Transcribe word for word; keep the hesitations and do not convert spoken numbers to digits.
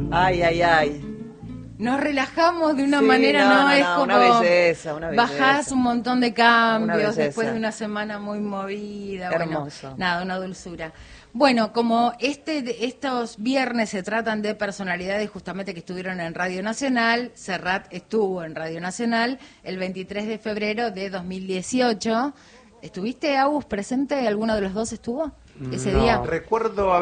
Ay, ay, ay. Nos relajamos de una Sí, manera, no, no, no, es no, como una belleza, una belleza. bajás un montón de Una cambios belleza. después de una semana muy movida. Hermoso. Bueno, nada, una dulzura. Bueno, como este de- estos viernes se tratan de personalidades justamente que estuvieron en Radio Nacional, Serrat estuvo en Radio Nacional el veintitrés de febrero de dos mil dieciocho. ¿Estuviste, Agus, presente? ¿Alguno de los dos estuvo ese No. día? Recuerdo